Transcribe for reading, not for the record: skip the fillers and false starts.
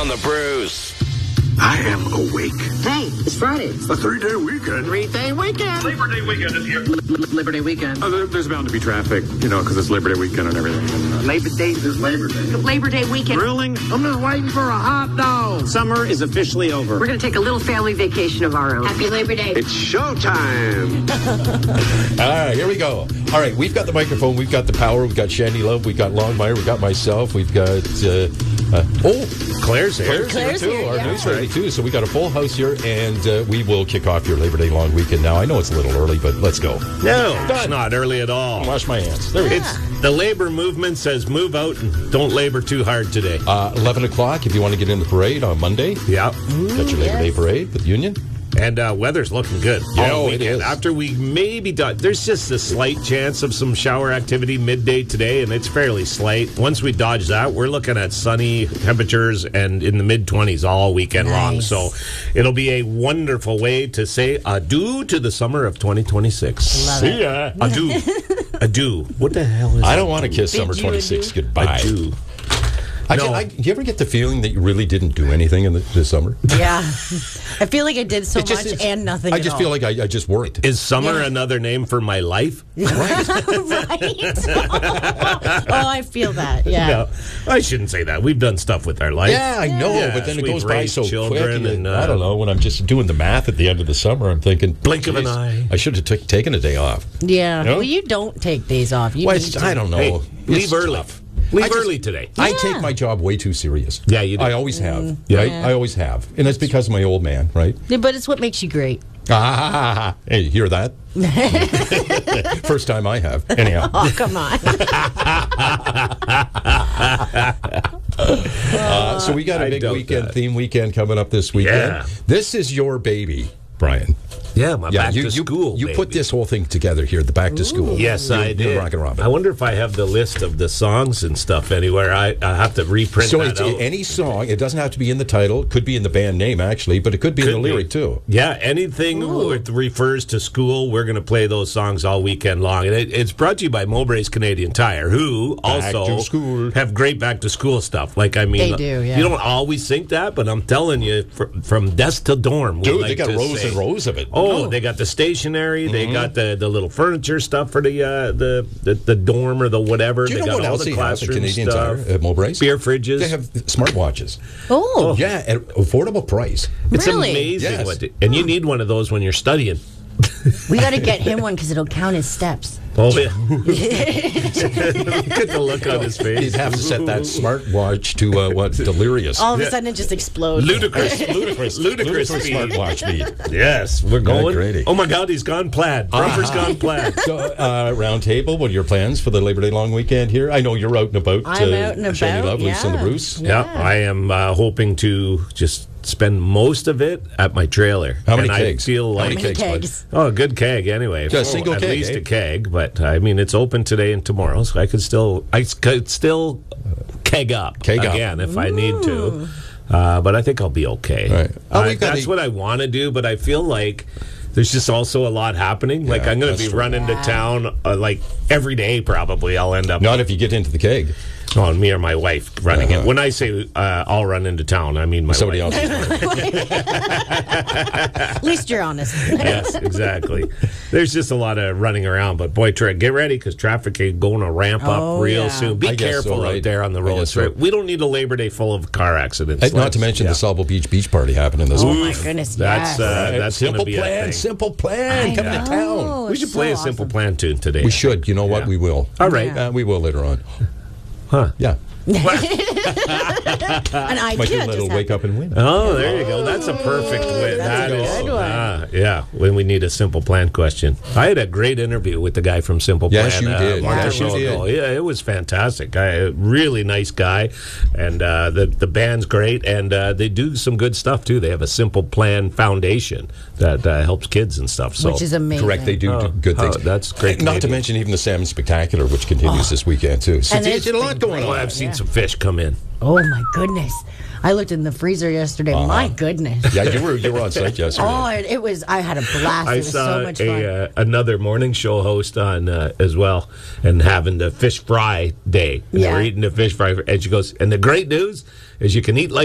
on the Bruce. I am awake. Hey, it's Friday. A 3-day weekend. 3-day weekend. Labor Day weekend is here. Labor Day weekend. There's bound to be traffic, because it's Labor Day weekend and everything. Labor Day is Labor Day. Labor Day weekend. Grilling? I'm just waiting for a hot dog. Summer is officially over. We're going to take a little family vacation of our own. Happy Labor Day. It's showtime. All right, here we go. All right, we've got the microphone, we've got the power, we've got Shandy Love, we've got Longmire, we've got myself, we've got Claire's here. Claire's here too. Our news ready too. So we got a full house here, and we will kick off your Labor Day long weekend now. I know it's a little early, but let's go. No, it's not early at all. Wash my hands. There we go. It's the labor movement says move out and don't labor too hard today. 11 o'clock if you want to get in the parade on Monday. Yeah. Got your Labor Day parade with the Union. And weather's looking good. Oh, it is. After we maybe there's just a slight chance of some shower activity midday today, and it's fairly slight. Once we dodge that, we're looking at sunny temperatures and in the mid-20s all weekend long. So it'll be a wonderful way to say adieu to the summer of 2026. See ya. Adieu. Adieu. What the hell is I don't want to kiss summer 26 goodbye. Adieu. Do you ever get the feeling that you really didn't do anything in this summer? Yeah. I feel like I did so much and nothing I just feel like I just worked. Is summer another name for my life? Right. Right? Oh, I feel that. Yeah. No, I shouldn't say that. We've done stuff with our life. Yeah, I know, Yes, but then it we've goes by raised so quick. children and, I don't know, when I'm just doing the math at the end of the summer, I'm thinking, blink of an eye. I should have taken a day off. Yeah. You know? Well, you don't take days off. You Well, need to. I don't know. Hey, It's leave early. tough. Leave early today. I take my job way too serious. Yeah, you do. I always have. Yeah. Right? I always have. And that's because of my old man, right? Yeah, but it's what makes you great. Hey, you hear that? First time I have. Anyhow. Oh, come on. So we got a big weekend, theme weekend coming up this weekend. Yeah. This is your baby, Brian. Yeah, my back to school. You put this whole thing together here, the back to school. Yes, I did. Rockin' Robin. I wonder if I have the list of the songs and stuff anywhere. I have to reprint So that it's out. any song. It doesn't have to be in the title. It could be in the band name, actually, but it could be in the lyric, too. Yeah, anything that refers to school, we're going to play those songs all weekend long. And it's brought to you by Mowbray's Canadian Tire, who also have great back-to-school stuff. Like, I mean, they do, yeah. You don't always think that, but I'm telling you, from desk to dorm. Dude, they got rows and rows of it. Oh, they got the stationery. They got the little furniture stuff for the dorm or the whatever. Do you they know got what all else the they have at classroom Canadian stuff. Tire at Mowbray's? Beer fridges. They have smartwatches. Oh. Yeah, at affordable price. It's Really? amazing. Yes. And you need one of those when you're studying. We got to get him one because it'll count his steps. Oh, yeah. Get the look on his face. You'd have to set that smartwatch to delirious. All of a sudden, it just explodes. Ludicrous Ludicrous speed. smartwatch speed. Yes, we're going. Grady. Oh, my God, he's gone plaid. Bumper's gone plaid. So, round table, what are your plans for the Labor Day long weekend here? I know you're out and about. I'm out and Shandy about, Love, Loose on the yeah. Bruce. Yeah, I am hoping to just spend most of it at my trailer. How many and kegs? I feel like How many kegs? Oh, a good keg anyway. Just a single at keg, least eh? a keg. But I mean, it's open today and tomorrow, so I could still keg up again if I need to. But I think I'll be okay. Right. Oh, that's what I want to do, but I feel like there's just also a lot I-I'm going to be running to town like every day. Probably I'll end up. Not if you get into the keg. Oh, me or my wife running it. When I say I'll run into town, I mean Somebody wife. else. At least you're honest. Yes, exactly. There's just a lot of running around, but boy, get ready because traffic is going to ramp up real soon. Be I guess careful so, right? out there on the I guess roads. so. Right? We don't need a Labor Day full of car accidents. Not to mention the Salvo Beach party happening this Oh, week. my goodness. That's Yes. that's going to be a thing. Simple plan, coming to town. We should play a simple plan tune today. We should. You know what? We will. All right. We will later on. Huh? Yeah. An Might do a idea little just wake up and win. Oh, there you go. That's a perfect win. That's a good one. Yeah, when we need a simple plan question. I had a great interview with the guy from Simple Plan. Yes, you did. Mark Yes, you Rocco. did. Yeah, it was fantastic. A really nice guy, and the band's great, and they do some good stuff too. They have a Simple Plan Foundation that helps kids and stuff. So Which is amazing. Correct. They do good things. That's great. Not to mention even the Salmon Spectacular, which continues this weekend too. So And there's it's a lot going Well, on. I've seen some fish come in. Oh, my goodness. I looked in the freezer yesterday. My goodness. Yeah, you were on site yesterday. Oh, it was. I had a blast. I It was saw so much fun. another morning show host on as well, and having the fish fry day. And they Yeah. were eating the fish fry, and she goes, and the great news is you can eat like